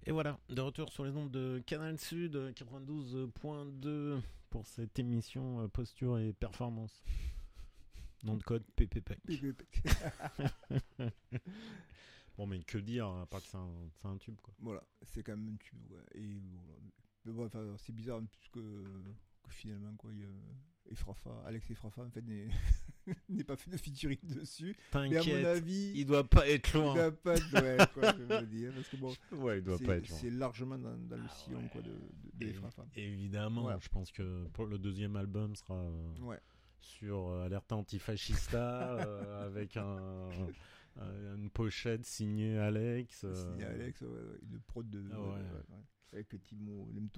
Et voilà, de retour sur les ondes de Canal Sud 92.2 pour cette émission posture et performance. Nom de code PPP. Bon, mais que dire, à part que c'est un tube, quoi. Voilà, c'est quand même un tube, ouais. Et voilà. Mais bon, enfin, c'est bizarre, hein, puisque finalement, quoi, Alex Efrafa, en fait, n'est pas fait de featuring dessus. Mais à mon avis, il doit pas être loin. Il doit pas être loin, quoi, je veux dire. Parce que bon, ouais, il doit pas être loin. C'est largement dans le sillon, quoi, de Efrafa. Évidemment, ouais. Je pense que pour le deuxième album sera sur Alerta Antifascista avec une pochette signée Alex. Signée Alex, une prod de. Avec Timo Lemto.